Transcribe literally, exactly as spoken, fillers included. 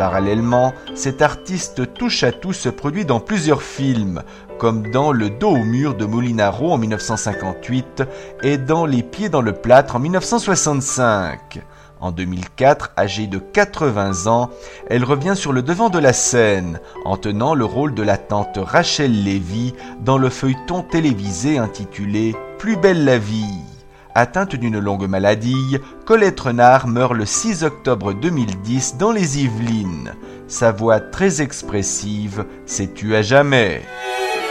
Parallèlement, cet artiste touche-à-tout se produit dans plusieurs films, comme dans Le dos au mur de Molinaro en dix-neuf cent cinquante-huit et dans Les pieds dans le plâtre en dix-neuf cent soixante-cinq. En deux mille quatre, âgée de quatre-vingts ans, elle revient sur le devant de la scène en tenant le rôle de la tante Rachel Lévy dans le feuilleton télévisé intitulé « Plus belle la vie ». Atteinte d'une longue maladie, Colette Renard meurt le six octobre deux mille dix dans les Yvelines. Sa voix très expressive s'est tue à jamais.